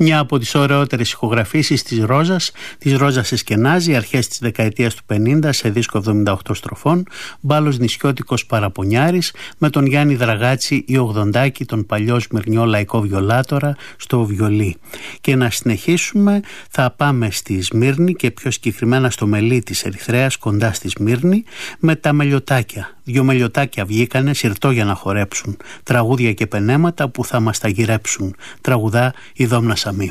Μια από τις ωραιότερες ηχογραφήσεις της Ρόζας Εσκενάζη, αρχές της δεκαετίας του 50, σε δίσκο 78 στροφών, μπάλος νησιώτικος παραπονιάρης, με τον Γιάννη Δραγάτση ή Ογδοντάκη, τον παλιό Σμυρνιό λαϊκό βιολάτορα, στο βιολί. Και να συνεχίσουμε, θα πάμε στη Σμύρνη και πιο συγκεκριμένα στο Μελί της Ερυθρέας, κοντά στη Σμύρνη, με τα μελιωτάκια. 2 μελιωτάκια βγήκανε συρτό για να χορέψουν, τραγούδια και πενέματα που θα μας τα γυρέψουν. Τραγουδά η Δόμνα Σαμίου.